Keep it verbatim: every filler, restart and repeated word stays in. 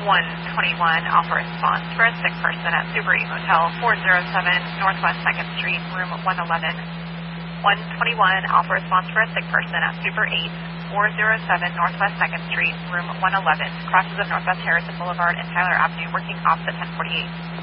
one twenty-one, offer response for a sick person at Super eight Motel, four oh seven Northwest second Street, room one eleven. one twenty-one, offer response for a sick person at Super eight, four oh seven Northwest second Street, room one eleven, crosses of Northwest Harrison Boulevard and Tyler Avenue, working opposite ten forty-eight.